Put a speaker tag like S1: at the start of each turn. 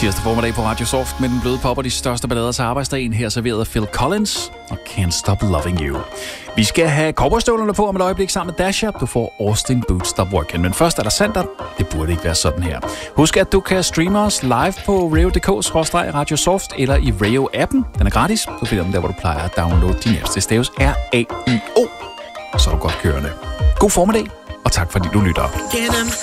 S1: Tirsdag formiddag på Radio Soft med den bløde pop og de største ballader til arbejdsdagen. Her serveret af Phil Collins og Can't Stop Loving You. Vi skal have cowboystøvlerne på om et øjeblik sammen med Dasha. Du får Austin Boots Stop Working. Men først er der Sander. Det burde ikke være sådan her. Husk, at du kan streame os live på radio.dk/Radio Soft eller i Radio-appen. Den er gratis. Du finder den der, hvor du plejer at downloade din apps. Det staves RAIO. Og så er du godt kørende. God formiddag, og tak fordi du lytter.